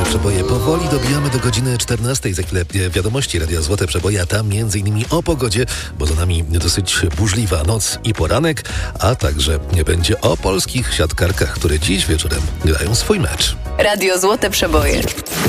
Przeboje. Powoli dobijamy do godziny 14. Za chwilę wiadomości Radia Złote Przeboje, a tam m.in. o pogodzie, bo za nami dosyć burzliwa noc i poranek, a także będzie o polskich siatkarkach, które dziś wieczorem grają swój mecz. Radio Złote Przeboje.